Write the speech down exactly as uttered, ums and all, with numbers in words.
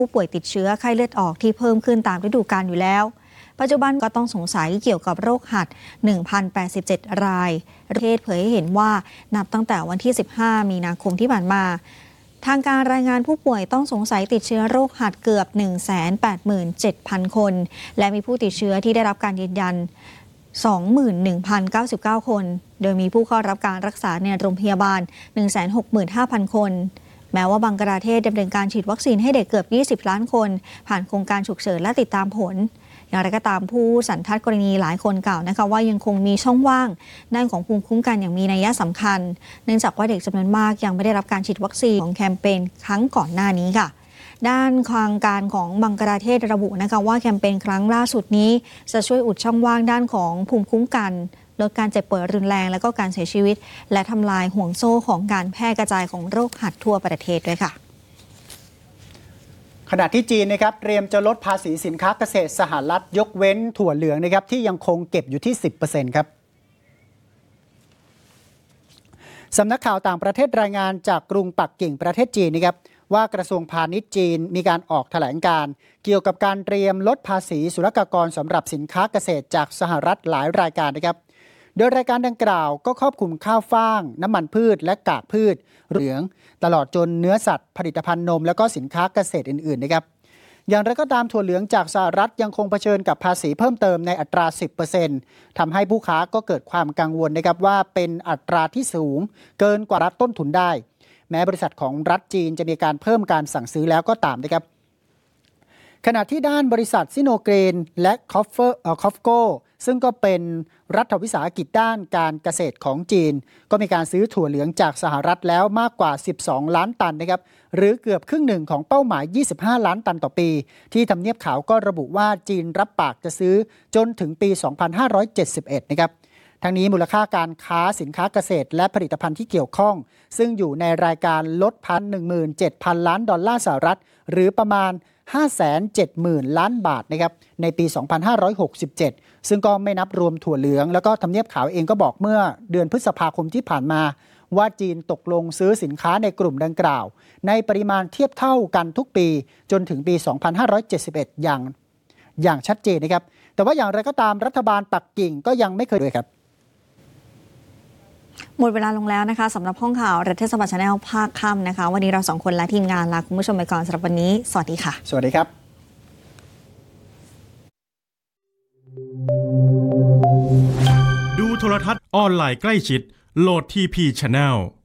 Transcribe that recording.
ผู้ป่วยติดเชื้อไข้เลือดออกที่เพิ่มขึ้นตามฤดูกาลอยู่แล้วปัจจุบันก็ต้องสงสัยเกี่ยวกับโรคหัด หนึ่งพันแปดสิบเจ็ด รายประเทศเผยให้เห็นว่านับตั้งแต่วันที่สิบห้ามีนาคมที่ผ่านมาทางการรายงานผู้ป่วยต้องสงสัยติดเชื้อโรคหัดเกือบ หนึ่งแสนแปดหมื่นเจ็ดพัน คนและมีผู้ติดเชื้อที่ได้รับการยืนยัน สองหมื่นหนึ่งพันเก้าสิบเก้า คนโดยมีผู้เข้ารับการรักษาในโรงพยาบาล หนึ่งแสนหกหมื่นห้าพัน คนแม้ว่าบังกลาเทศดำเนินการฉีดวัคซีนให้เด็กเกือบยี่สิบล้านคนผ่านโครงการฉุกเฉินและติดตามผลอย่างไรก็ตามผู้สันทัดกรณีหลายคนกล่าวนะคะว่ายังคงมีช่องว่างด้านของภูมิคุ้มกันอย่างมีนัยสำคัญเนื่องจากว่าเด็กจำนวนมากยังไม่ได้รับการฉีดวัคซีนของแคมเปญครั้งก่อนหน้านี้ค่ะด้านทางการของบังกลาเทศระบุนะคะว่าแคมเปญครั้งล่าสุดนี้จะช่วยอุดช่องว่างด้านของภูมิคุ้มกันลดการเจ็บป่วยรุนแรงและก็การเสียชีวิตและทำลายห่วงโซ่ของการแพร่กระจายของโรคหัดทั่วประเทศด้วยค่ะขณะที่จีนนะครับเตรียมจะลดภาษีสินค้าเกษตรสหรัฐยกเว้นถั่วเหลืองนะครับที่ยังคงเก็บอยู่ที่ สิบเปอร์เซ็นต์ ครับสำนักข่าวต่างประเทศรายงานจากกรุงปักกิ่งประเทศจีนนะครับว่ากระทรวงพาณิชย์จีนมีการออกแถลงการณ์เกี่ยวกับการเตรียมลดภาษีศุลกากรสำหรับสินค้าเกษตรจากสหรัฐหลายรายการนะครับโดยรายการดังกล่าวก็ครอบคลุมข้าวฟ่างน้ำมันพืชและกากพืชเหลืองตลอดจนเนื้อสัตว์ผลิตภัณฑ์นมและก็สินค้าเกษตรอื่นๆนะครับอย่างไรก็ตามถั่วเหลืองจากสหรัฐยังคงเผชิญกับภาษีเพิ่มเติมในอัตรา สิบเปอร์เซ็นต์ ทำให้ผู้ค้าก็เกิดความกังวลนะครับว่าเป็นอัตราที่สูงเกินกว่ารัฐต้นทุนได้แม้บริษัทของรัฐจีนจะมีการเพิ่มการสั่งซื้อแล้วก็ตามนะครับขณะที่ด้านบริษัทซิโนเกรนและคอฟเฟอร์เอ่อคอฟโกซึ่งก็เป็นรัฐวิสาหกิจด้านการเกษตรของจีนก็มีการซื้อถั่วเหลืองจากสหรัฐแล้วมากกว่าสิบสองล้านตันนะครับหรือเกือบครึ่งหนึ่งของเป้าหมายยี่สิบห้าล้านตันต่อปีที่ทำเนียบขาวก็ระบุว่าจีนรับปากจะซื้อจนถึงปีสองพันห้าร้อยเจ็ดสิบเอ็ดนะครับทั้งนี้มูลค่าการค้าสินค้าเกษตรและผลิตภัณฑ์ที่เกี่ยวข้องซึ่งอยู่ในรายการลดพัน หนึ่งหมื่นเจ็ดพัน ล้านดอลลาร์สหรัฐหรือประมาณ ห้าแสนเจ็ดหมื่น ล้านบาทนะครับในปีสองพันห้าร้อยหกสิบเจ็ดซึ่งก็ไม่นับรวมถั่วเหลืองแล้วก็ทำเนียบขาวเองก็บอกเมื่อเดือนพฤษภาคมที่ผ่านมาว่าจีนตกลงซื้อสินค้าในกลุ่มดังกล่าวในปริมาณเทียบเท่ากันทุกปีจนถึงปีสองพันห้าร้อยเจ็ดสิบเอ็ดอย่างอย่างชัดเจนนะครับแต่ว่าอย่างไรก็ตามรัฐบาลปักกิ่งก็ยังไม่เคยด้วยครับหมดเวลาลงแล้วนะคะสำหรับห้องข่าวรัฐสภา Channel ภาคค่ำนะคะวันนี้เราสองคนและทีมงานลาคุณผู้ชมไปก่อนสำหรับวันนี้สวัสดีค่ะสวัสดีครับดูโทรทัศน์ออนไลน์ใกล้ชิดโหลด ที พี Channel